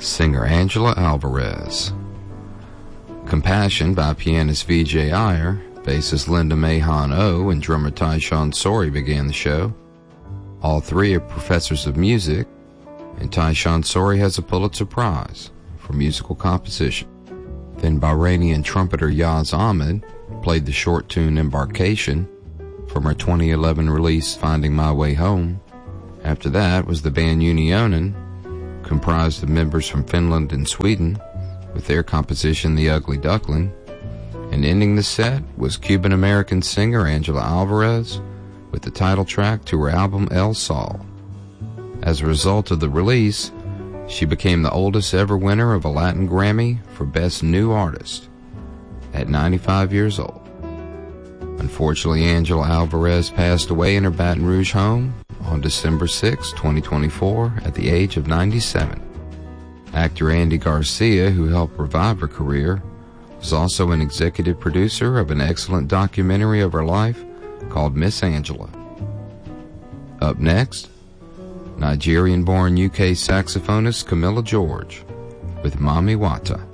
singer Angela Alvarez. Compassion by pianist Vijay Iyer, bassist Linda Mahon O, and drummer Tyshawn Sorey began the show. All three are professors of music, and Tyshawn Sorey has a Pulitzer Prize for musical composition. Then Bahraini trumpeter Yaz Ahmed played the short tune Embarkation from her 2011 release Finding My Way Home. After that was the band Unionen, comprised of members from Finland and Sweden, with their composition The Ugly Duckling. And ending the set was Cuban-American singer Angela Alvarez with the title track to her album El Sol. As a result of the release, she became the oldest ever winner of a Latin Grammy for Best New Artist at 95 years old. Unfortunately, Angela Alvarez passed away in her Baton Rouge home on December 6, 2024, at the age of 97. Actor Andy Garcia, who helped revive her career, was also an executive producer of an excellent documentary of her life called Miss Angela. Up next, Nigerian-born UK saxophonist Camilla George with Mami Wata.